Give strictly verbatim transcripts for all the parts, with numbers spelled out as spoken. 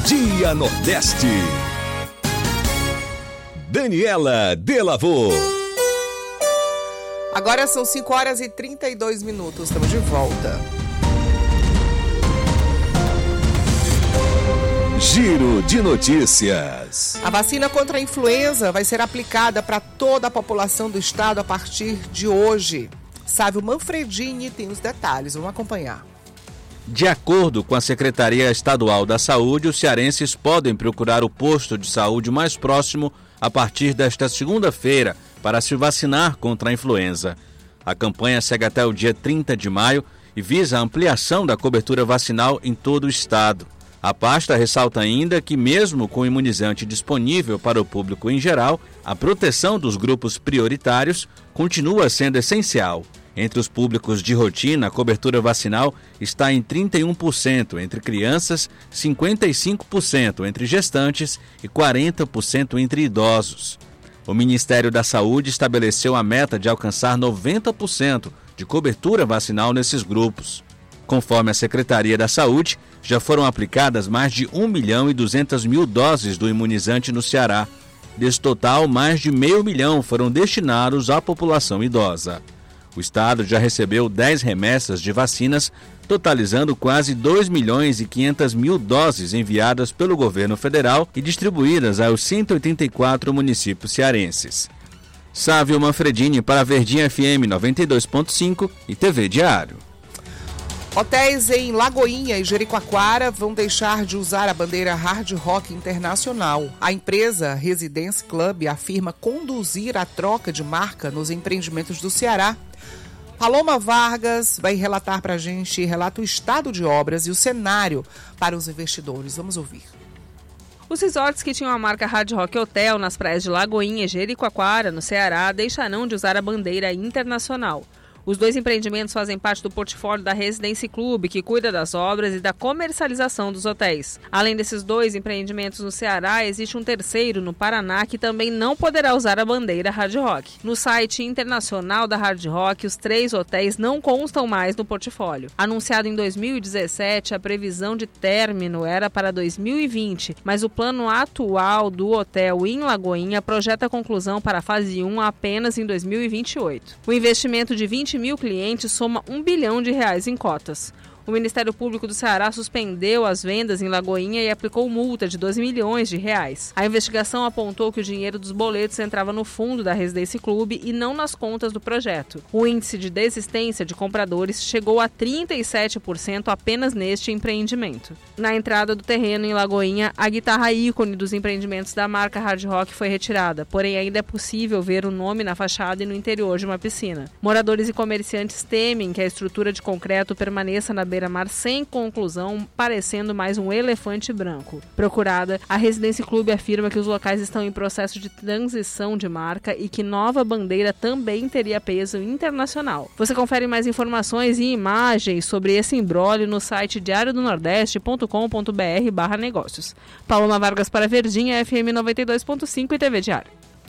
Dia Nordeste. Daniela Delavô. Agora são cinco horas e trinta e dois minutos. Estamos de volta. Giro de notícias. A vacina contra a influenza vai ser aplicada para toda a população do estado a partir de hoje. Sávio Manfredini tem os detalhes. Vamos acompanhar. De acordo com a Secretaria Estadual da Saúde, os cearenses podem procurar o posto de saúde mais próximo a partir desta segunda-feira para se vacinar contra a influenza. A campanha segue até o dia trinta de maio e visa a ampliação da cobertura vacinal em todo o estado. A pasta ressalta ainda que, mesmo com o imunizante disponível para o público em geral, a proteção dos grupos prioritários continua sendo essencial. Entre os públicos de rotina, a cobertura vacinal está em trinta e um por cento entre crianças, cinquenta e cinco por cento entre gestantes e quarenta por cento entre idosos. O Ministério da Saúde estabeleceu a meta de alcançar noventa por cento de cobertura vacinal nesses grupos. Conforme a Secretaria da Saúde, já foram aplicadas mais de um milhão e duzentas mil doses do imunizante no Ceará. Desse total, mais de meio milhão foram destinados à população idosa. O estado já recebeu dez remessas de vacinas, totalizando quase dois milhões e quinhentas mil doses enviadas pelo governo federal e distribuídas aos cento e oitenta e quatro municípios cearenses. Sávio Manfredini para Verdinha F M noventa e dois ponto cinco e T V Diário. Hotéis em Lagoinha e Jericoacoara vão deixar de usar a bandeira Hard Rock Internacional. A empresa Residence Club afirma conduzir a troca de marca nos empreendimentos do Ceará. Paloma Vargas vai relatar para a gente, relata o estado de obras e o cenário para os investidores. Vamos ouvir. Os resorts que tinham a marca Hard Rock Hotel nas praias de Lagoinha e Jericoacoara, no Ceará, deixarão de usar a bandeira internacional. Os dois empreendimentos fazem parte do portfólio da Residence Club, que cuida das obras e da comercialização dos hotéis. Além desses dois empreendimentos no Ceará, existe um terceiro no Paraná que também não poderá usar a bandeira Hard Rock. No site internacional da Hard Rock, os três hotéis não constam mais no portfólio. Anunciado em dois mil e dezessete, a previsão de término era para dois mil e vinte, mas o plano atual do hotel em Lagoinha projeta a conclusão para a fase um apenas em dois mil e vinte e oito. O investimento de vinte mil clientes soma um bilhão de reais em cotas. O Ministério Público do Ceará suspendeu as vendas em Lagoinha e aplicou multa de doze milhões de reais. A investigação apontou que o dinheiro dos boletos entrava no fundo da Residence Club e não nas contas do projeto. O índice de desistência de compradores chegou a trinta e sete por cento apenas neste empreendimento. Na entrada do terreno em Lagoinha, a guitarra ícone dos empreendimentos da marca Hard Rock foi retirada, porém ainda é possível ver o nome na fachada e no interior de uma piscina. Moradores e comerciantes temem que a estrutura de concreto permaneça na beira-mar sem conclusão, parecendo mais um elefante branco. Procurada, a Residence Club afirma que os locais estão em processo de transição de marca e que nova bandeira também teria peso internacional. Você confere mais informações e imagens sobre esse imbróglio no site diário do nordeste ponto com ponto br barra negócios. Paloma Vargas para Verdinha, F M noventa e dois ponto cinco e T V Diário.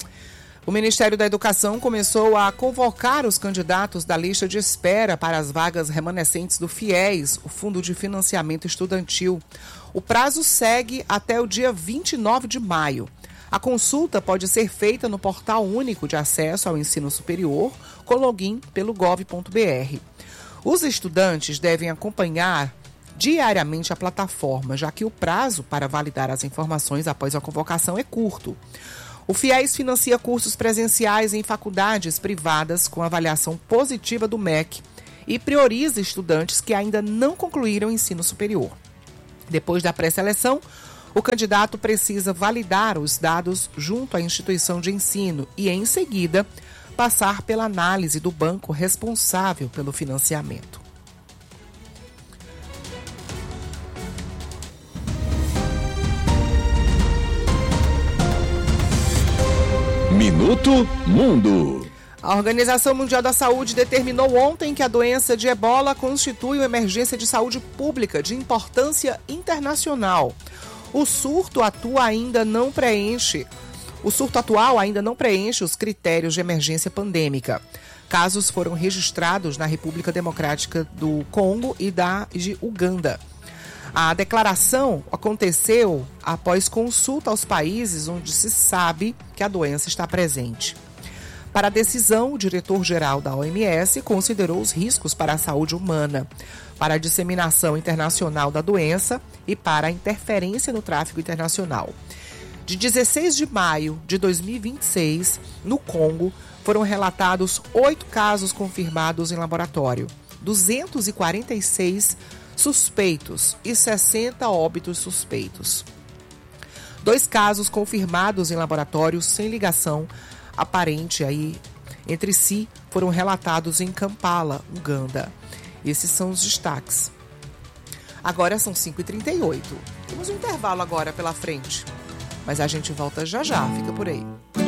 O Ministério da Educação começou a convocar os candidatos da lista de espera para as vagas remanescentes do FIES, o Fundo de Financiamento Estudantil. O prazo segue até o dia vinte e nove de maio. A consulta pode ser feita no Portal Único de Acesso ao Ensino Superior, com login pelo gov ponto br. Os estudantes devem acompanhar diariamente a plataforma, já que o prazo para validar as informações após a convocação é curto. O FIES financia cursos presenciais em faculdades privadas com avaliação positiva do M E C e prioriza estudantes que ainda não concluíram o ensino superior. Depois da pré-seleção, o candidato precisa validar os dados junto à instituição de ensino e, em seguida, passar pela análise do banco responsável pelo financiamento. Minuto Mundo. A Organização Mundial da Saúde determinou ontem que a doença de ebola constitui uma emergência de saúde pública de importância internacional. O surto atua ainda não preenche, o surto atual ainda não preenche os critérios de emergência pandêmica. Casos foram registrados na República Democrática do Congo e da de Uganda. A declaração aconteceu após consulta aos países onde se sabe que a doença está presente. Para a decisão, o diretor-geral da O M S considerou os riscos para a saúde humana, para a disseminação internacional da doença e para a interferência no tráfico internacional. De dezesseis de maio de dois mil e vinte e seis, no Congo, foram relatados oito casos confirmados em laboratório, duzentos e quarenta e seis suspeitos e sessenta óbitos suspeitos. Dois casos confirmados em laboratório sem ligação aparente aí entre si foram relatados em Kampala, Uganda. Esses são os destaques. Agora são cinco e trinta e oito. Temos um intervalo agora pela frente, mas a gente volta já já, fica por aí.